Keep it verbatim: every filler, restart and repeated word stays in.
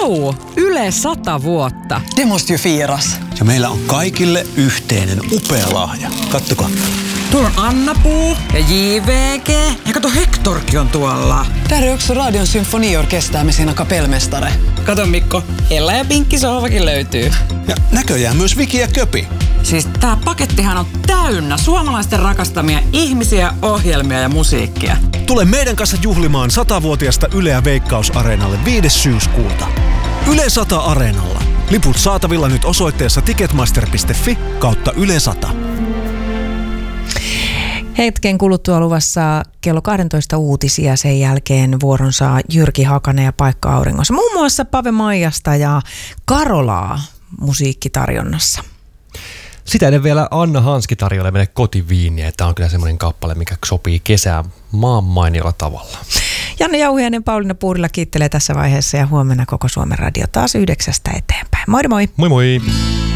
Vau! Yle sata vuotta. Det måste ju firas. Ja meillä on kaikille yhteinen upea lahja. Kattokaa. Tuolla on Anna-Puu ja J V G. Ja kato, Hektorkin on tuolla. Där är också Radion symfoniorkester med sina kapellmästare. Kato Mikko, Ella ja Pinkki sohvakin löytyy. Ja näköjään myös Viki ja Köpi. Siis tää pakettihan on täynnä suomalaisten rakastamia ihmisiä, ohjelmia ja musiikkia. Tule meidän kanssa juhlimaan satavuotiasta Yleä Veikkaus-areenalle viides syyskuuta. Yle sata Areenalla. Liput saatavilla nyt osoitteessa ticketmaster piste fi kautta Yle sata. Hetken kuluttua luvassa kello kaksitoista uutisia, sen jälkeen vuoron saa Jyrki Hakanen ja Paikka Auringossa. Muun muassa Pave Maijasta ja Karolaa musiikkitarjonnassa. Sitä ennen vielä Anna Hanski tarjoilee meille kotiviiniä. Tämä on kyllä semmoinen kappale, mikä sopii kesään maan mainiolla tavalla. Janne Jauhiainen, Pauliina Puurila kiittelee tässä vaiheessa ja huomenna koko Suomen radio taas yhdeksästä eteenpäin. Moi moi! Moi moi!